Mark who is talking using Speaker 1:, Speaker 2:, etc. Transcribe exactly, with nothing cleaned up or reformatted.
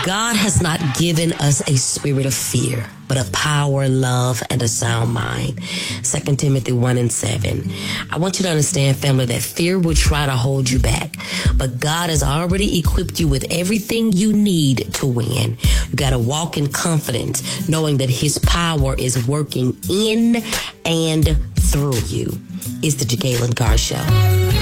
Speaker 1: God has not given us a spirit of fear, but a power, love, and a sound mind. Second Timothy one and seven. I want you to understand, family, that fear will try to hold you back, but God has already equipped you with everything you need to win. You got to walk in confidence, knowing that his power is working in and through you. It's the Jacqueline Carr Show.